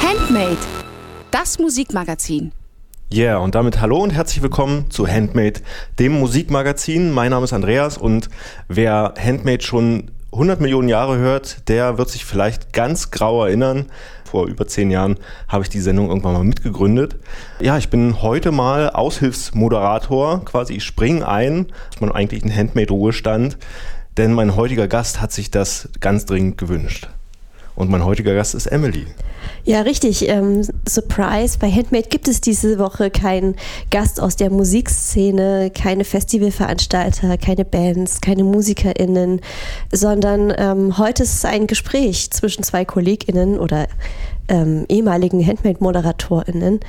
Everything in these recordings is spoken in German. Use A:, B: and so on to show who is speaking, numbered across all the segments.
A: Handmade, das Musikmagazin.
B: Yeah, und damit hallo und herzlich willkommen zu Handmade, dem Musikmagazin. Mein Name ist Andreas und wer Handmade schon 100 Millionen Jahre hört, der wird sich vielleicht ganz grau erinnern. Vor über 10 Jahren habe ich die Sendung irgendwann mal mitgegründet. Ja, ich bin heute mal Aushilfsmoderator, quasi ich springe ein, aus meinem eigentlichen Handmade-Ruhestand, denn mein heutiger Gast hat sich das ganz dringend gewünscht. Und mein heutiger Gast ist Emily.
C: Ja, richtig. Surprise, bei Handmade gibt es diese Woche keinen Gast aus der Musikszene, keine Festivalveranstalter, keine Bands, keine MusikerInnen, sondern heute ist es ein Gespräch zwischen zwei KollegInnen oder ehemaligen Handmade-ModeratorInnen.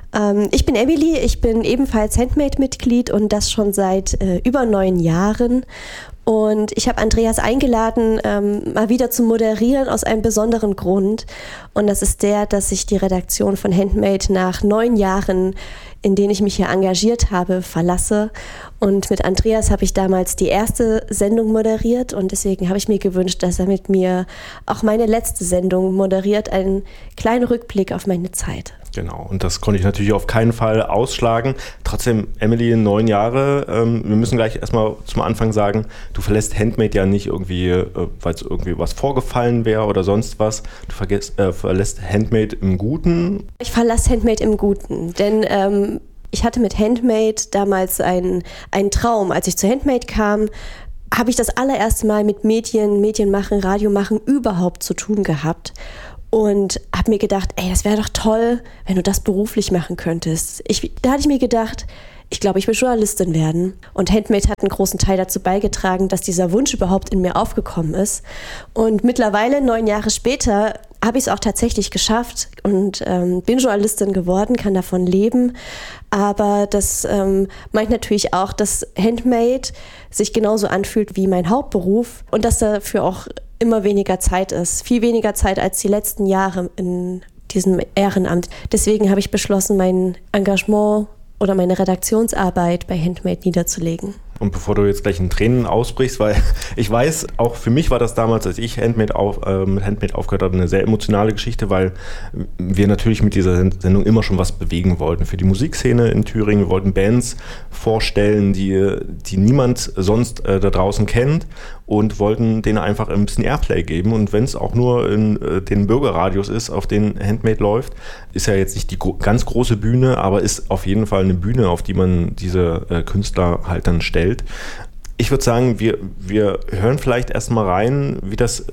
C: Ich bin Emily, ich bin ebenfalls Handmade-Mitglied und das schon seit über 9 Jahren. Und ich habe Andreas eingeladen, mal wieder zu moderieren aus einem besonderen Grund. Und das ist der, dass ich die Redaktion von Handmade nach 9 Jahren, in denen ich mich hier engagiert habe, verlasse. Und mit Andreas habe ich damals die erste Sendung moderiert und deswegen habe ich mir gewünscht, dass er mit mir auch meine letzte Sendung moderiert, einen kleinen Rückblick auf meine Zeit.
B: Genau, und das konnte ich natürlich auf keinen Fall ausschlagen. Trotzdem, Emily, 9 Jahre. Wir müssen gleich erstmal zum Anfang sagen, du verlässt Handmade ja nicht irgendwie, weil es irgendwie was vorgefallen wäre oder sonst was. Du verlässt Handmade im Guten.
C: Ich verlasse Handmade im Guten, denn ich hatte mit Handmade damals einen Traum. Als ich zu Handmade kam, habe ich das allererste Mal mit Medienmachen, Radiomachen überhaupt zu tun gehabt. Und habe mir gedacht, ey, das wäre doch toll, wenn du das beruflich machen könntest. Da hatte ich mir gedacht, ich glaube, ich will Journalistin werden. Und Handmade hat einen großen Teil dazu beigetragen, dass dieser Wunsch überhaupt in mir aufgekommen ist. Und mittlerweile, 9 Jahre später, habe ich es auch tatsächlich geschafft und bin Journalistin geworden, kann davon leben. Aber das meint natürlich auch, dass Handmade sich genauso anfühlt wie mein Hauptberuf und dass dafür auch immer weniger Zeit ist. Viel weniger Zeit als die letzten Jahre in diesem Ehrenamt. Deswegen habe ich beschlossen, mein Engagement oder meine Redaktionsarbeit bei Handmade niederzulegen.
B: Und bevor du jetzt gleich in Tränen ausbrichst, weil ich weiß, auch für mich war das damals, als ich mit Handmade aufgehört habe, eine sehr emotionale Geschichte, weil wir natürlich mit dieser Sendung immer schon was bewegen wollten. Für die Musikszene in Thüringen, wir wollten Bands vorstellen, die niemand sonst da draußen kennt und wollten denen einfach ein bisschen Airplay geben. Und wenn es auch nur in den Bürgerradios ist, auf denen Handmade läuft, ist ja jetzt nicht die ganz große Bühne, aber ist auf jeden Fall eine Bühne, auf die man diese Künstler halt dann stellt. Ich würde sagen, wir hören vielleicht erstmal rein, wie das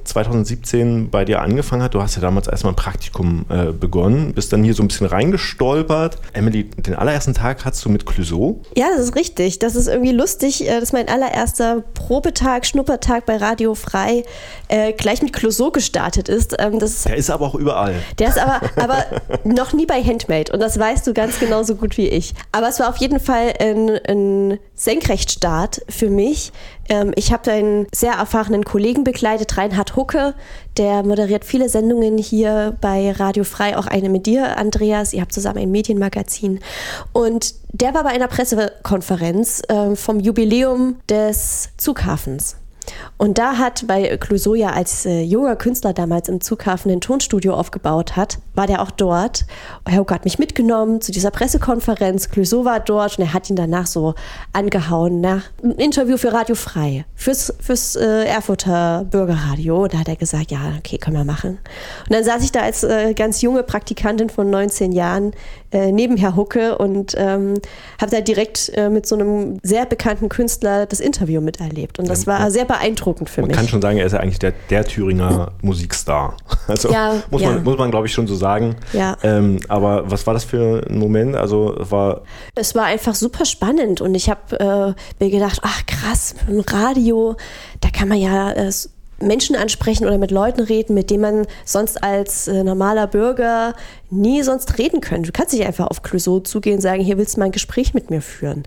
B: 2017 bei dir angefangen hat. Du hast ja damals erstmal ein Praktikum begonnen, bist dann hier so ein bisschen reingestolpert. Emily, den allerersten Tag hattest du mit Clouseau?
C: Ja, das ist richtig. Das ist irgendwie lustig, dass mein allererster Probetag, Schnuppertag bei Radio Frei gleich mit Clouseau gestartet ist.
B: Der ist aber auch überall.
C: Der ist aber noch nie bei Handmade und das weißt du ganz genauso gut wie ich. Aber es war auf jeden Fall ein Senkrechtstart für mich. Ich habe einen sehr erfahrenen Kollegen begleitet, Reinhard Hucke, der moderiert viele Sendungen hier bei Radio Frei, auch eine mit dir, Andreas. Ihr habt zusammen ein Medienmagazin. Und der war bei einer Pressekonferenz vom Jubiläum des Zughafens. Und da hat bei Clouseau ja als junger Künstler damals im Zughafen ein Tonstudio aufgebaut hat, war der auch dort. Herr Hucke hat mich mitgenommen zu dieser Pressekonferenz. Clouseau war dort und er hat ihn danach so angehauen nach einem Interview für Radio Frei, fürs Erfurter Bürgerradio. Und da hat er gesagt, ja, okay, können wir machen. Und dann saß ich da als ganz junge Praktikantin von 19 Jahren neben Herr Hucke und habe da direkt mit so einem sehr bekannten Künstler das Interview miterlebt. Und das war sehr beeindruckend für mich.
B: Man kann schon sagen, er ist ja eigentlich der Thüringer Musikstar. Also
C: ja,
B: muss man glaube ich schon so sagen.
C: Ja.
B: Aber was war das für ein Moment? Also
C: es war einfach super spannend und ich habe mir gedacht, ach krass, ein Radio, da kann man ja Menschen ansprechen oder mit Leuten reden, mit denen man sonst als normaler Bürger nie sonst reden könnte. Du kannst nicht einfach auf Clouseau zugehen und sagen, hier willst du mal ein Gespräch mit mir führen.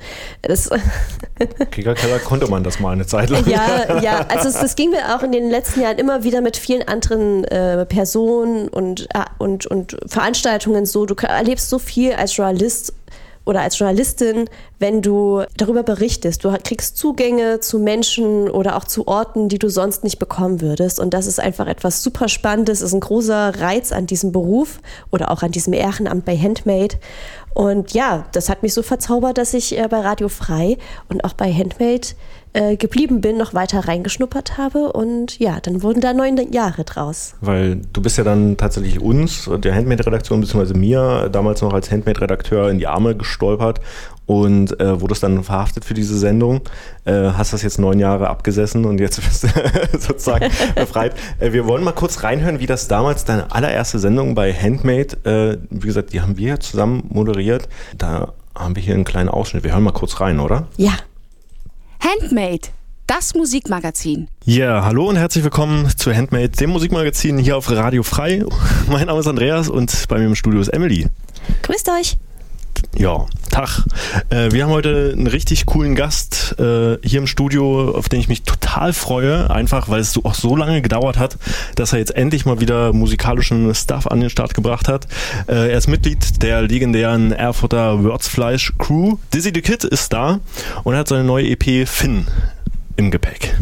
B: Kickerkeller konnte man das mal eine Zeit lang.
C: Ja, also das ging mir auch in den letzten Jahren immer wieder mit vielen anderen Personen und Veranstaltungen so. Du erlebst so viel als Journalist oder als Journalistin, wenn du darüber berichtest. Du kriegst Zugänge zu Menschen oder auch zu Orten, die du sonst nicht bekommen würdest. Und das ist einfach etwas super Spannendes, ist ein großer Reiz an diesem Beruf oder auch an diesem Ehrenamt bei Handmade. Und ja, das hat mich so verzaubert, dass ich bei Radio Frei und auch bei Handmade geblieben bin, noch weiter reingeschnuppert habe und ja, dann wurden da 9 Jahre draus.
B: Weil du bist ja dann tatsächlich uns, der Handmade-Redaktion, beziehungsweise mir, damals noch als Handmade-Redakteur in die Arme gestolpert und wurdest dann verhaftet für diese Sendung. Hast das jetzt 9 Jahre abgesessen und jetzt bist du sozusagen befreit. Wir wollen mal kurz reinhören, wie das damals deine allererste Sendung bei Handmade, wie gesagt, die haben wir zusammen moderiert. Da haben wir hier einen kleinen Ausschnitt. Wir hören mal kurz rein, oder?
C: Ja.
A: Handmade, das Musikmagazin.
B: Ja, hallo und herzlich willkommen zu Handmade, dem Musikmagazin hier auf Radio Frei. Mein Name ist Andreas und bei mir im Studio ist Emily.
C: Grüßt euch.
B: Ja, Tag. Wir haben heute einen richtig coolen Gast hier im Studio, auf den ich mich total freue, einfach weil es auch so lange gedauert hat, dass er jetzt endlich mal wieder musikalischen Stuff an den Start gebracht hat. Er ist Mitglied der legendären Erfurter Würzfleisch Crew. Dizzy the Kid ist da und er hat seine neue EP Finn im Gepäck.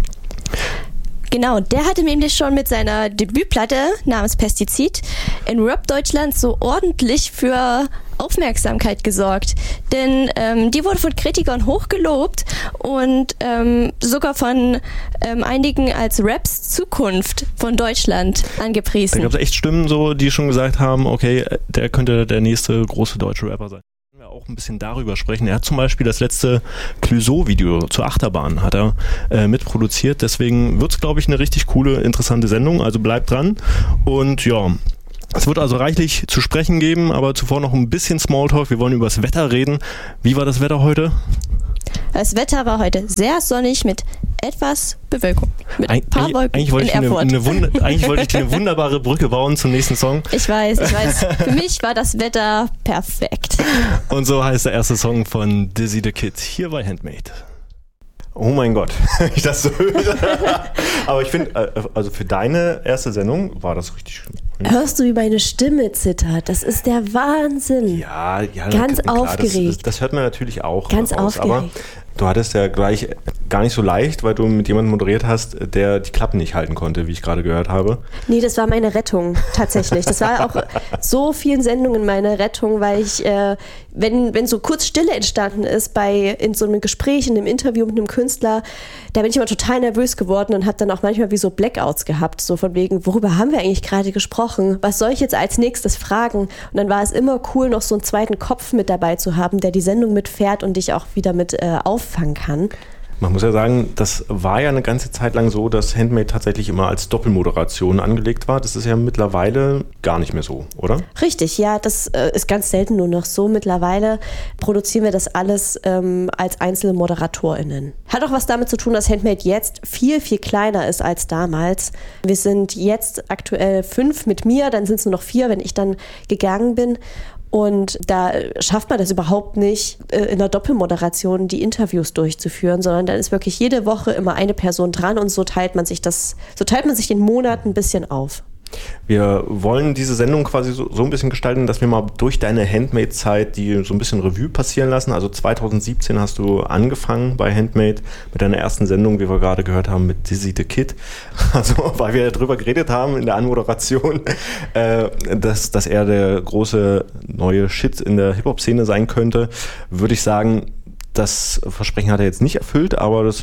D: Genau, der hatte nämlich schon mit seiner Debütplatte namens Pestizid in Rap Deutschland so ordentlich für Aufmerksamkeit gesorgt. Denn die wurde von Kritikern hochgelobt und sogar von einigen als Raps Zukunft von Deutschland angepriesen.
B: Da gab es echt Stimmen, so, die schon gesagt haben, okay, der könnte der nächste große deutsche Rapper sein. Auch ein bisschen darüber sprechen. Er hat zum Beispiel das letzte Clouseau-Video zur Achterbahn hat er mitproduziert. Deswegen wird es, glaube ich, eine richtig coole, interessante Sendung. Also bleibt dran. Und ja, es wird also reichlich zu sprechen geben, aber zuvor noch ein bisschen Smalltalk. Wir wollen über das Wetter reden. Wie war das Wetter heute?
D: Das Wetter war heute sehr sonnig mit etwas Bewölkung. Mit ein paar Wolken
B: eigentlich wollte
D: in Erfurt.
B: Eigentlich wollte ich eine wunderbare Brücke bauen zum nächsten Song.
D: Ich weiß. Für mich war das Wetter perfekt.
B: Und so heißt der erste Song von Dizzy the Kid hier bei Handmade. Oh mein Gott, ich das so höre. Aber ich finde, also für deine erste Sendung war das richtig schön.
C: Hörst du, wie meine Stimme zittert? Das ist der Wahnsinn.
B: Ja,
C: ganz
B: klar,
C: aufgeregt.
B: Das hört man natürlich auch.
C: Ganz
B: raus,
C: aufgeregt.
B: Aber du hattest ja gleich gar nicht so leicht, weil du mit jemandem moderiert hast, der die Klappen nicht halten konnte, wie ich gerade gehört habe.
C: Nee, das war meine Rettung, tatsächlich. Das war auch so vielen Sendungen meine Rettung, weil ich, wenn so kurz Stille entstanden ist in so einem Gespräch, in einem Interview mit einem Künstler, da bin ich immer total nervös geworden und habe dann auch manchmal wie so Blackouts gehabt, so von wegen, worüber haben wir eigentlich gerade gesprochen? Was soll ich jetzt als nächstes fragen? Und dann war es immer cool, noch so einen zweiten Kopf mit dabei zu haben, der die Sendung mitfährt und dich auch wieder mit auffangen kann.
B: Man muss ja sagen, das war ja eine ganze Zeit lang so, dass Handmade tatsächlich immer als Doppelmoderation angelegt war. Das ist ja mittlerweile gar nicht mehr so, oder?
C: Richtig, ja, das ist ganz selten nur noch so. Mittlerweile produzieren wir das alles als einzelne ModeratorInnen. Hat auch was damit zu tun, dass Handmade jetzt viel, viel kleiner ist als damals. Wir sind jetzt aktuell 5 mit mir, dann sind es nur noch 4, wenn ich dann gegangen bin. Und da schafft man das überhaupt nicht, in der Doppelmoderation die Interviews durchzuführen, sondern dann ist wirklich jede Woche immer eine Person dran und so teilt man sich den Monat ein bisschen auf.
B: Wir wollen diese Sendung quasi so ein bisschen gestalten, dass wir mal durch deine Handmade-Zeit die so ein bisschen Revue passieren lassen. Also 2017 hast du angefangen bei Handmade mit deiner ersten Sendung, wie wir gerade gehört haben, mit Dizzy the Kid. Also weil wir darüber geredet haben in der Anmoderation, dass er der große neue Shit in der Hip-Hop-Szene sein könnte, würde ich sagen, das Versprechen hat er jetzt nicht erfüllt, aber das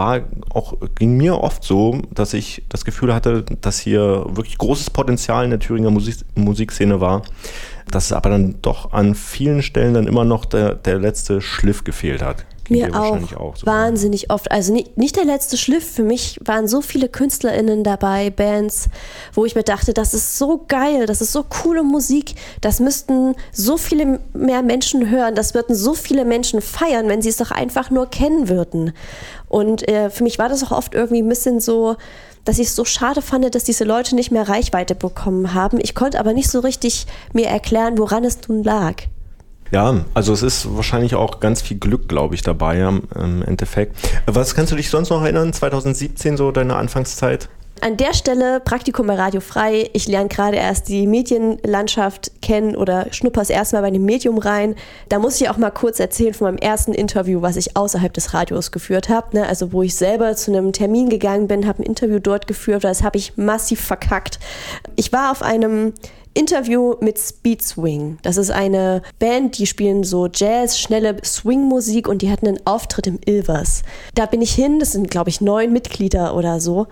B: ging mir oft so, dass ich das Gefühl hatte, dass hier wirklich großes Potenzial in der Thüringer Musikszene war, dass es aber dann doch an vielen Stellen dann immer noch der letzte Schliff gefehlt hat.
C: Mir auch so wahnsinnig oft. Also nicht der letzte Schliff. Für mich waren so viele KünstlerInnen dabei, Bands, wo ich mir dachte, das ist so geil, das ist so coole Musik, das müssten so viele mehr Menschen hören, das würden so viele Menschen feiern, wenn sie es doch einfach nur kennen würden. Und für mich war das auch oft irgendwie ein bisschen so, dass ich es so schade fand, dass diese Leute nicht mehr Reichweite bekommen haben. Ich konnte aber nicht so richtig mir erklären, woran es nun lag.
B: Ja, also es ist wahrscheinlich auch ganz viel Glück, glaube ich, dabei im Endeffekt. Was kannst du dich sonst noch erinnern, 2017, so deine Anfangszeit?
C: An der Stelle Praktikum bei Radio Frei. Ich lerne gerade erst die Medienlandschaft kennen oder schnupper's erstmal bei dem Medium rein. Da muss ich auch mal kurz erzählen von meinem ersten Interview, was ich außerhalb des Radios geführt habe. Ne? Also wo ich selber zu einem Termin gegangen bin, habe ein Interview dort geführt. Das habe ich massiv verkackt. Ich war auf einem Interview mit Speed Swing. Das ist eine Band, die spielen so Jazz, schnelle Swing-Musik und die hatten einen Auftritt im Ilvers. Da bin ich hin, das sind glaube ich 9 Mitglieder oder so.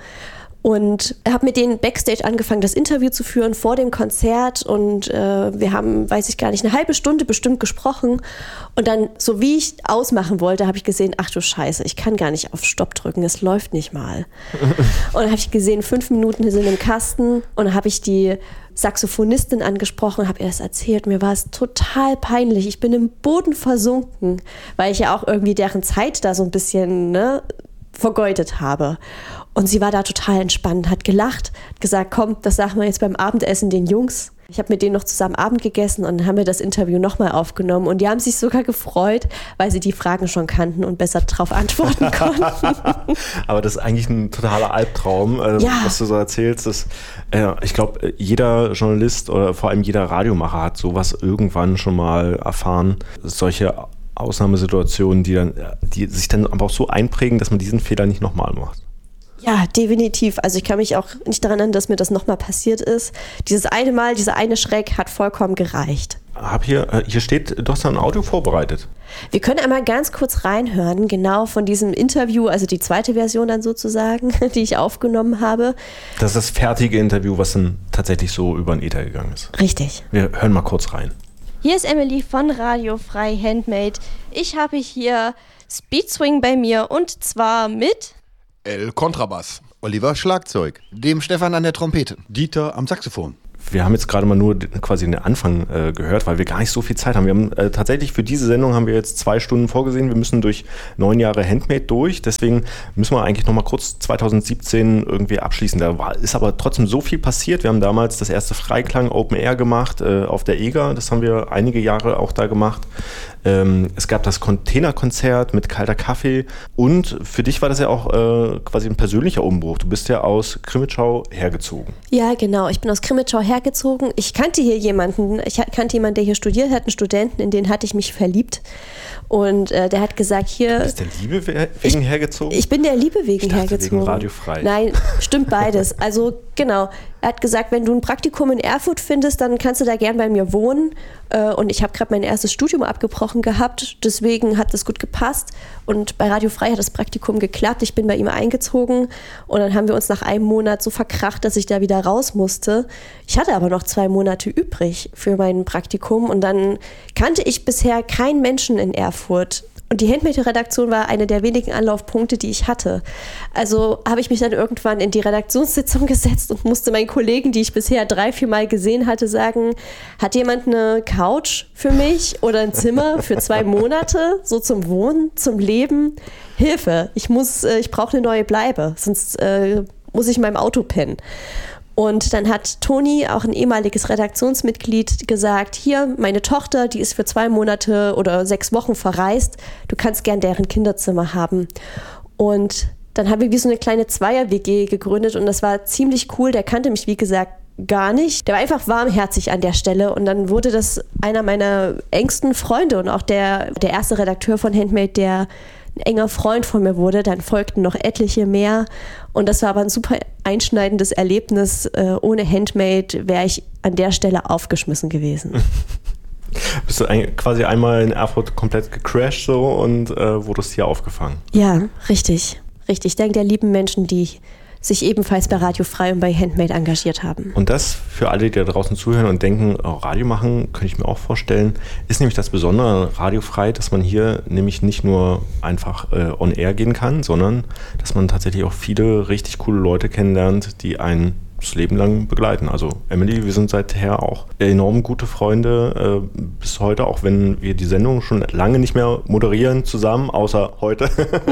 C: Und habe mit denen Backstage angefangen, das Interview zu führen vor dem Konzert und wir haben, weiß ich gar nicht, eine halbe Stunde bestimmt gesprochen und dann, so wie ich ausmachen wollte, habe ich gesehen, ach du Scheiße, ich kann gar nicht auf Stopp drücken, es läuft nicht mal. Und dann habe ich gesehen, 5 Minuten sind im Kasten und dann habe ich die Saxophonistin angesprochen, habe ihr das erzählt. Mir war es total peinlich. Ich bin im Boden versunken, weil ich ja auch irgendwie deren Zeit da so ein bisschen vergeudet habe. Und sie war da total entspannt, hat gelacht, hat gesagt, komm, das sagen wir jetzt beim Abendessen den Jungs. Ich habe mit denen noch zusammen Abend gegessen und dann haben wir das Interview nochmal aufgenommen. Und die haben sich sogar gefreut, weil sie die Fragen schon kannten und besser darauf antworten konnten.
B: Aber das ist eigentlich ein totaler Albtraum, was du so erzählst. Ich glaube, jeder Journalist oder vor allem jeder Radiomacher hat sowas irgendwann schon mal erfahren. Solche Ausnahmesituationen, die sich dann aber auch so einprägen, dass man diesen Fehler nicht nochmal macht.
C: Ja, definitiv. Also ich kann mich auch nicht daran erinnern, dass mir das nochmal passiert ist. Dieses eine Mal, dieser eine Schreck hat vollkommen gereicht.
B: Hier steht, du hast ein Audio vorbereitet.
C: Wir können einmal ganz kurz reinhören, genau von diesem Interview, also die zweite Version dann sozusagen, die ich aufgenommen habe.
B: Das ist das fertige Interview, was dann tatsächlich so über den Äther gegangen ist.
C: Richtig.
B: Wir hören mal kurz rein.
D: Hier ist Emily von Radio Frei Handmade. Ich habe hier Speed Swing bei mir und zwar mit
E: El Kontrabass,
F: Oliver Schlagzeug, dem Stefan an der Trompete,
E: Dieter am Saxophon.
B: Wir haben jetzt gerade mal nur quasi den Anfang gehört, weil wir gar nicht so viel Zeit haben. Wir haben tatsächlich für diese Sendung haben wir jetzt 2 Stunden vorgesehen. Wir müssen durch 9 Jahre Handmade durch. Deswegen müssen wir eigentlich noch mal kurz 2017 irgendwie abschließen. Ist aber trotzdem so viel passiert. Wir haben damals das erste Freiklang Open Air gemacht auf der EGA. Das haben wir einige Jahre auch da gemacht. Es gab das Containerkonzert mit kalter Kaffee. Und für dich war das ja auch quasi ein persönlicher Umbruch. Du bist ja aus Crimmitschau hergezogen.
C: Ja, genau. Ich bin aus Crimmitschau hergezogen. Ich kannte hier jemanden, der hier studiert hat, einen Studenten, in den hatte ich mich verliebt. Und der hat gesagt, hier...
B: Du bist der Liebe wegen hergezogen?
C: Ich bin der Liebe wegen hergezogen.
B: Wegen Radio Frei.
C: Nein, stimmt beides. Also genau, er hat gesagt, wenn du ein Praktikum in Erfurt findest, dann kannst du da gern bei mir wohnen. Und ich habe gerade mein erstes Studium abgebrochen gehabt, deswegen hat das gut gepasst. Und bei Radio Frei hat das Praktikum geklappt. Ich bin bei ihm eingezogen und dann haben wir uns nach einem Monat so verkracht, dass ich da wieder raus musste. Ich hatte aber noch 2 Monate übrig für mein Praktikum und dann kannte ich bisher keinen Menschen in Erfurt. Und die Handmade-Redaktion war eine der wenigen Anlaufpunkte, die ich hatte. Also habe ich mich dann irgendwann in die Redaktionssitzung gesetzt und musste meinen Kollegen, die ich bisher 3-4 Mal gesehen hatte, sagen, hat jemand eine Couch für mich oder ein Zimmer für 2 Monate, so zum Wohnen, zum Leben? Hilfe, ich brauche eine neue Bleibe, sonst muss ich in meinem Auto pennen. Und dann hat Toni, auch ein ehemaliges Redaktionsmitglied, gesagt, hier, meine Tochter, die ist für 2 Monate oder 6 Wochen verreist, du kannst gern deren Kinderzimmer haben. Und dann haben wir wie so eine kleine Zweier-WG gegründet und das war ziemlich cool. Der kannte mich, wie gesagt, gar nicht. Der war einfach warmherzig an der Stelle und dann wurde das einer meiner engsten Freunde und auch der erste Redakteur von Handmade, der ein enger Freund von mir wurde. Dann folgten noch etliche mehr und das war aber ein super einschneidendes Erlebnis. Ohne Handmade wäre ich an der Stelle aufgeschmissen gewesen.
B: Bist du quasi einmal in Erfurt komplett gecrashed so und wurdest hier aufgefangen?
C: Ja, richtig. Richtig. Dank der lieben Menschen, die sich ebenfalls bei Radio Frei und bei Handmade engagiert haben.
B: Und das für alle, die da draußen zuhören und denken, Radio machen, könnte ich mir auch vorstellen, ist nämlich das Besondere an Radio Frei, dass man hier nämlich nicht nur einfach on air gehen kann, sondern dass man tatsächlich auch viele richtig coole Leute kennenlernt, die einen das Leben lang begleiten. Also Emily, wir sind seither auch enorm gute Freunde bis heute, auch wenn wir die Sendung schon lange nicht mehr moderieren zusammen, außer heute.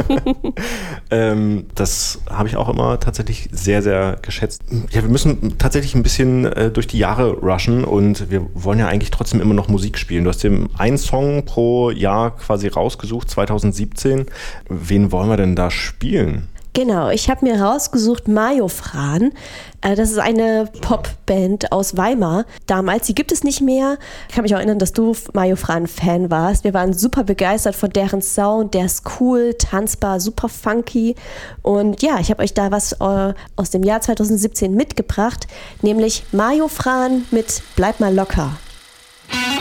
B: Das habe ich auch immer tatsächlich sehr, sehr geschätzt. Ja, wir müssen tatsächlich ein bisschen durch die Jahre rushen und wir wollen ja eigentlich trotzdem immer noch Musik spielen. Du hast dir einen Song pro Jahr quasi rausgesucht, 2017. Wen wollen wir denn da spielen?
C: Genau, ich habe mir rausgesucht Majofran. Das ist eine Popband aus Weimar. Damals, die gibt es nicht mehr. Ich kann mich auch erinnern, dass du Majofran-Fan warst. Wir waren super begeistert von deren Sound. Der ist cool, tanzbar, super funky. Und ja, ich habe euch da was aus dem Jahr 2017 mitgebracht, nämlich Majofran mit Bleib mal locker.